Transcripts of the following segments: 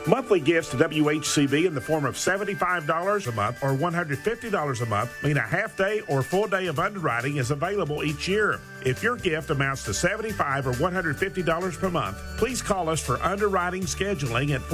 Monthly gifts to WHCB in the form of $75 a month or $150 a month mean a half day or full day of underwriting is available each year. If your gift amounts to $75 or $150 per month, please call us for underwriting scheduling at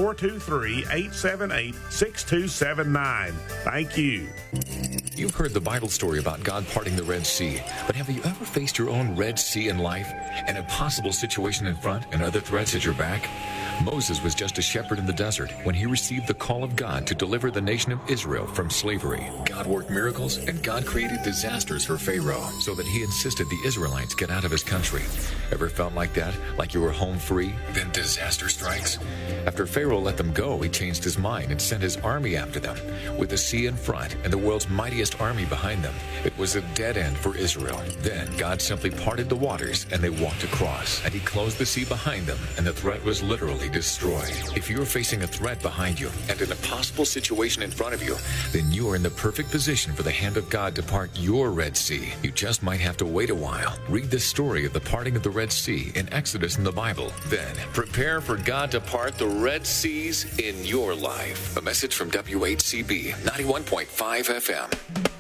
423-878-6279. Thank you. You've heard the Bible story about God parting the Red Sea, but have you ever faced your own Red Sea in life? An impossible situation in front and other threats at your back? Moses was just a shepherd in the desert when he received the call of God to deliver the nation of Israel from slavery. God worked miracles, and God created disasters for Pharaoh so that he insisted the Israelites get out of his country. Ever felt like that? Like you were home free, then disaster strikes? After Pharaoh let them go, he changed his mind and sent his army after them. With the sea in front and the world's mightiest army behind them, it was a dead end for Israel. Then God simply parted the waters, and they walked across, and he closed the sea behind them, and the threat was literally destroyed. If you're facing a threat behind you and an impossible situation in front of you, then you are in the perfect position for the hand of God to part your Red Sea. You just might have to wait a while. Read the story of the parting of the Red Sea in Exodus in the Bible. Then prepare for God to part the Red Seas in your life. A message from WHCB 91.5 FM.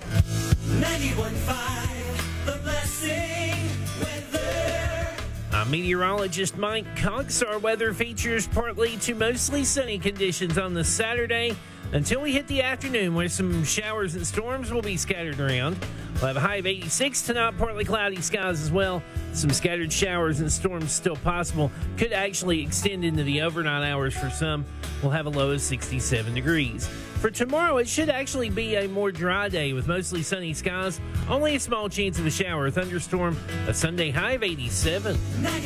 91.5 The Blessing Weather. I'm meteorologist Mike Cox. Our weather features partly to mostly sunny conditions on the Saturday until we hit the afternoon, where some showers and storms will be scattered around. We'll have a high of 86 tonight, partly cloudy skies as well. Some scattered showers and storms still possible. Could actually extend into the overnight hours for some. We'll have a low of 67 degrees. For tomorrow, it should actually be a more dry day with mostly sunny skies. Only a small chance of a shower or thunderstorm. A Sunday high of 87.